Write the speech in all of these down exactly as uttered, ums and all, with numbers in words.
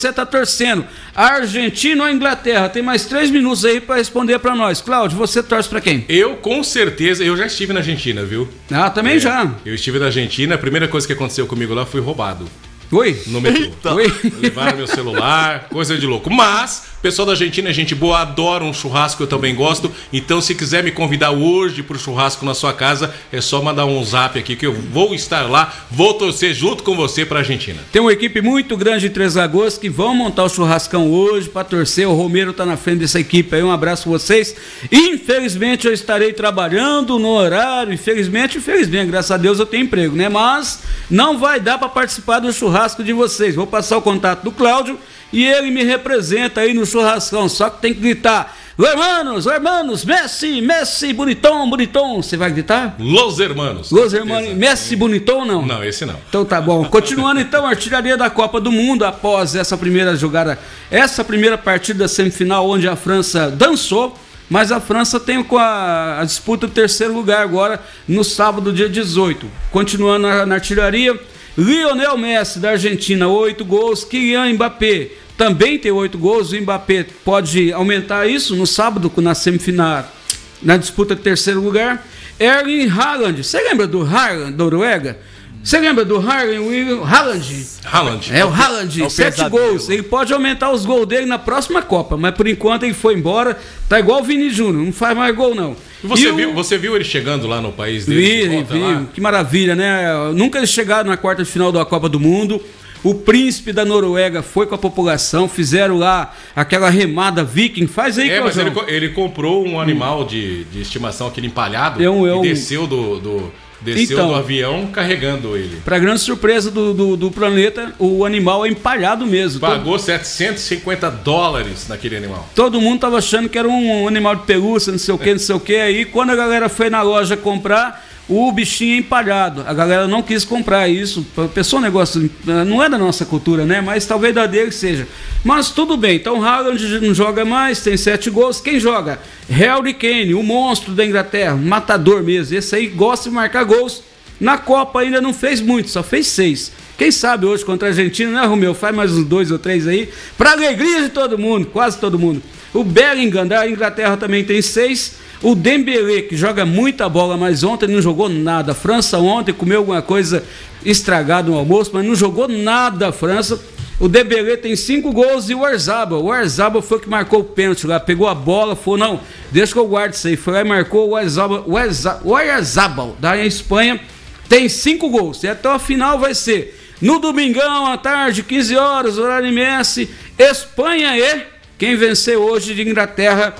você tá torcendo? Argentina ou Inglaterra? Tem mais três minutos aí para responder para nós. Cláudio, você torce para quem? Eu, com certeza, eu já estive na Argentina, viu? Ah, também é, já. Eu estive na Argentina, a primeira coisa que aconteceu comigo lá foi roubado. Oi? No metrô. Oi? Levaram meu celular, coisa de louco. Mas, o pessoal da Argentina é gente boa, adora um churrasco, eu também gosto. Então, se quiser me convidar hoje pro churrasco na sua casa, é só mandar um zap aqui que eu vou estar lá, vou torcer junto com você pra Argentina. Tem uma equipe muito grande de Três Lagoas que vão montar o churrascão hoje pra torcer. O Romero tá na frente dessa equipe aí. Um abraço pra vocês. Infelizmente, eu estarei trabalhando no horário. Infelizmente, infelizmente, graças a Deus eu tenho emprego, né? Mas não vai dar pra participar do churrasco de vocês. Vou passar o contato do Cláudio e ele me representa aí no churrascão. Só que tem que gritar: hermanos, hermanos, Messi, Messi, bonitão, bonitão. Você vai gritar? Los hermanos. Los hermanos, Messi, bonitão ou não? Não, esse não. Então tá bom. Continuando então, a artilharia da Copa do Mundo após essa primeira jogada, essa primeira partida da semifinal onde a França dançou. Mas a França tem com a, a disputa do terceiro lugar agora no sábado, dia dezoito. Continuando na, na artilharia, Lionel Messi, da Argentina, oito gols. Kylian Mbappé também tem oito gols. O Mbappé pode aumentar isso no sábado, na semifinal, na disputa do terceiro lugar. Erling Haaland, você lembra do Haaland, da Noruega? Você lembra do Haaland? Haaland? Haaland. É o Haaland, é sete gols. Ele pode aumentar os gols dele na próxima Copa, mas por enquanto ele foi embora. Tá igual o Vini Júnior, não faz mais gol não. E você, e viu, o... você viu ele chegando lá no país dele? Vi, De volta vi, lá? Que maravilha, né? Nunca eles chegaram na quarta de final da Copa do Mundo. O príncipe da Noruega foi com a população, fizeram lá aquela remada viking. Faz aí, É, mas ele, Claudião. ele comprou um animal de, de estimação, aquele empalhado, É um- é um- e desceu do... do... Desceu Então, do avião carregando ele. Pra grande surpresa do, do, do planeta, o animal é empalhado mesmo. Pagou setecentos e cinquenta dólares naquele animal. Todo mundo tava achando que era um animal de pelúcia, não sei o que, não sei o que. Aí quando a galera foi na loja comprar, o bichinho é empalhado. A galera não quis comprar isso. Pessoal, um negócio não é da nossa cultura, né? Mas talvez da dele seja. Mas tudo bem. Então o Haaland não joga mais, tem sete gols. Quem joga? Harry Kane, o monstro da Inglaterra, matador mesmo. Esse aí gosta de marcar gols. Na Copa ainda não fez muito, só fez seis. Quem sabe hoje contra a Argentina, né, Romeu? Faz mais uns dois ou três aí, pra alegria de todo mundo, quase todo mundo. O Bellingham da Inglaterra também tem seis. O Dembélé, que joga muita bola, mas ontem não jogou nada. A França ontem comeu alguma coisa estragada no almoço, mas não jogou nada a França. O Dembélé tem cinco gols e o Oyarzabal. O Oyarzabal foi que marcou o pênalti lá, pegou a bola, falou, não, deixa que eu guardo isso aí. Foi lá e marcou o Oyarzabal, o Oyarzabal da Espanha. Tem cinco gols. E até a final vai ser no domingão, à tarde, quinze horas, horário M S, Espanha e quem vencer hoje de Inglaterra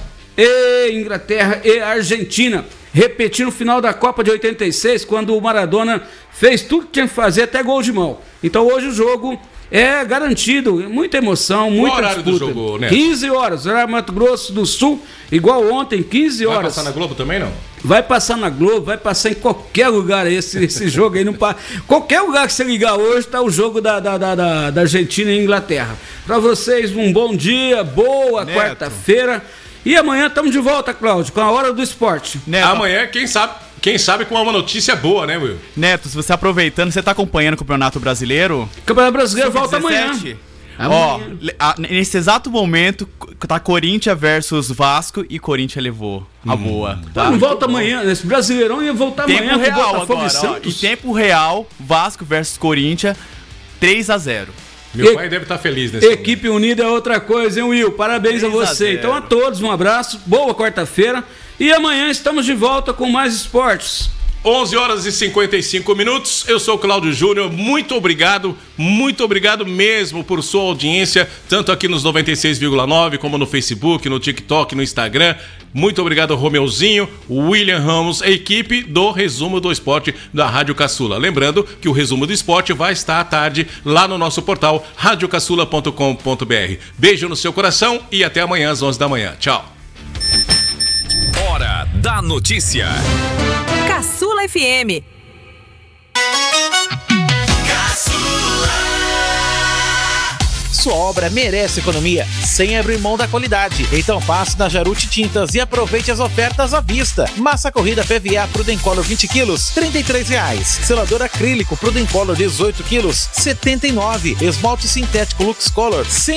e Inglaterra e Argentina. Repetindo o final da Copa de oitenta e seis, quando o Maradona fez tudo que tinha que fazer, até gol de mão. Então hoje o jogo é garantido, muita emoção, muita Qual horário disputa. do jogo, Neto? quinze horas, horário Mato Grosso do Sul, igual ontem, quinze horas. Vai passar na Globo também, não? Vai passar na Globo, vai passar em qualquer lugar esse, esse jogo aí. Não pa... Qualquer lugar que você ligar hoje tá o jogo da, da, da, da, da Argentina e Inglaterra. Para vocês, um bom dia, boa Neto. quarta-feira. E amanhã estamos de volta, Cláudio, com a Hora do Esporte. Neto, Amanhã, quem sabe, quem sabe com uma notícia boa, né, Will? Neto, se você aproveitando, você tá acompanhando o Campeonato Brasileiro? O Campeonato Brasileiro volta sub amanhã. dezessete? Amanhã. Ó, le- a- nesse exato momento, tá Corinthians versus Vasco e Corinthians levou a boa. Tá? Não volta amanhã, esse Brasileirão ia voltar Tempo amanhã com real Botafogo agora, e ó. Santos. Em tempo real, Vasco versus Corinthians, três a zero. Meu E- pai deve estar feliz nesse Equipe unida é outra coisa, hein, Will? Parabéns a três a você. zero. Então a todos um abraço, boa quarta-feira. E amanhã estamos de volta com mais esportes. onze horas e cinquenta e cinco minutos, eu sou o Cláudio Júnior, muito obrigado, muito obrigado mesmo por sua audiência, tanto aqui nos noventa e seis vírgula nove, como no Facebook, no TikTok, no Instagram. Muito obrigado, Romeuzinho, William Ramos, a equipe do Resumo do Esporte da Rádio Caçula. Lembrando que o Resumo do Esporte vai estar à tarde lá no nosso portal rádio caçula ponto com ponto br. Beijo no seu coração e até amanhã às onze da manhã. Tchau. Hora da notícia. Caçula F M. Sua obra merece economia, sem abrir mão da qualidade. Então passe na Jaruti Tintas e aproveite as ofertas à vista. Massa corrida P V A Prudencolor vinte quilos, trinta e três reais. Selador acrílico Prudencolor dezoito quilos, setenta e nove. Esmalte sintético Lux Color,